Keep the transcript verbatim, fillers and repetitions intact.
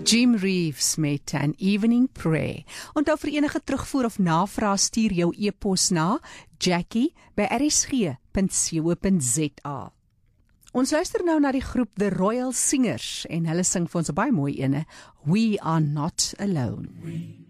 Jim Reeves met An Evening Prayer. Onthou vir enige terugvoer of navraag stuur jou e-pos na Jackie by r s g punt co punt z a. Ons luister nou na die groep The Royal Singers en hulle sing vir ons 'n baie mooi ene, We Are Not Alone. We